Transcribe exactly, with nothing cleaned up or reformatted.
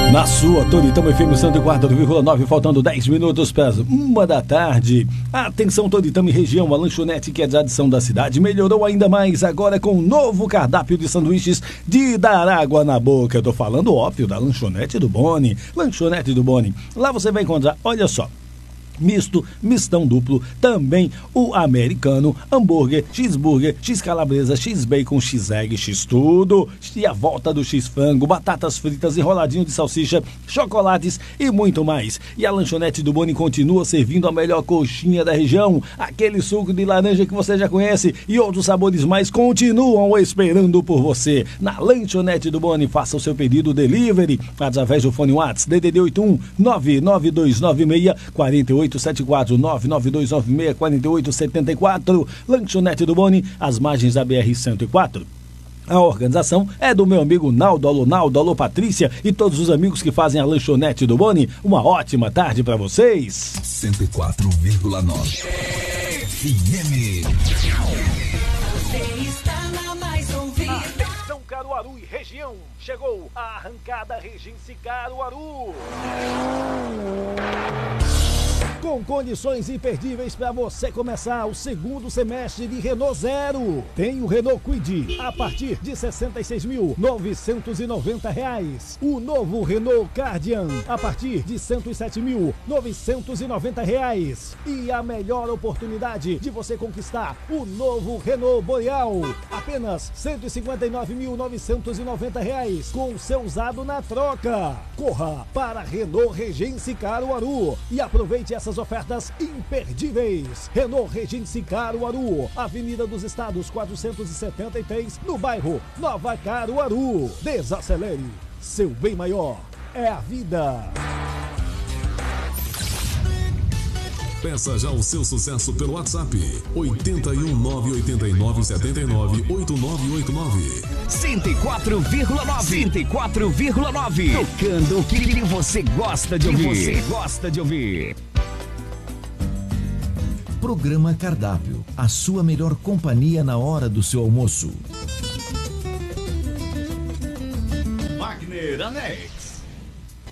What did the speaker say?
Na sua Toritama F M cento e quatro vírgula nove, faltando dez minutos para as uma da tarde. Atenção, Toritama e região, a lanchonete que é de tradição da cidade melhorou ainda mais agora com um novo cardápio de sanduíches de dar água na boca. Eu tô falando, óbvio, da lanchonete do Boni. Lanchonete do Boni. Lá você vai encontrar, olha só, misto, mistão duplo, também o americano, hambúrguer, cheeseburger, x-calabresa, x-bacon, x-egg, x-tudo, e a volta do x-frango, batatas fritas, enroladinho de salsicha, chocolates e muito mais. E a lanchonete do Boni continua servindo a melhor coxinha da região, aquele suco de laranja que você já conhece e outros sabores mais continuam esperando por você. Na lanchonete do Boni, faça o seu pedido delivery através do fone WhatsApp D D D oito um nove nove dois nove seis quatro oito sete quatro, nove nove dois nove seis quatro oito sete quatro. Lanchonete do Boni, às margens da B R cento e quatro. A organização é do meu amigo Naldo, alô Naldo, alô Patrícia e todos os amigos que fazem a lanchonete do Boni. Uma ótima tarde para vocês. cento e quatro vírgula nove F M. Você está na mais ouvida. Atenção, Caruaru e região. Chegou a arrancada Regency Caruaru. Com condições imperdíveis para você começar o segundo semestre de Renault Zero. Tem o Renault Kwid a partir de sessenta e seis mil novecentos e noventa reais. O novo Renault Kardian a partir de cento e sete mil novecentos e noventa reais. E a melhor oportunidade de você conquistar o novo Renault Boreal, apenas cento e cinquenta e nove mil novecentos e noventa reais com o seu usado na troca. Corra para Renault Regency Caruaru e aproveite essas ofertas imperdíveis. Renault Regency Caruaru, Avenida dos Estados quatrocentos e setenta e três, no bairro Nova Caruaru. Desacelere, seu bem maior é a vida. Peça já o seu sucesso pelo WhatsApp oito um nove oito nove sete nove oito nove oito nove. cento e quatro vírgula nove. cento e quatro vírgula nove. Tocando o que você gosta de ouvir. Você gosta de ouvir. Programa Cardápio, a sua melhor companhia na hora do seu almoço. Wagner Anex.